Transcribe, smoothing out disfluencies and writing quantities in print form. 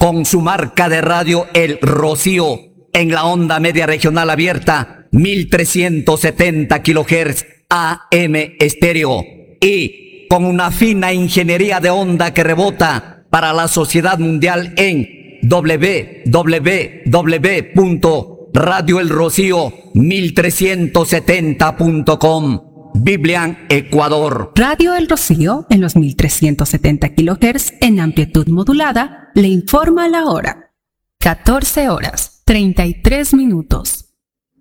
con su marca de radio El Rocío en la onda media regional abierta 1370 kHz AM estéreo y con una fina ingeniería de onda que rebota para la sociedad mundial en www.radioelrocío1370.com. Biblian, Ecuador. Radio El Rocío en los 1370 kHz en amplitud modulada le informa la hora. 14 horas, 33 minutos.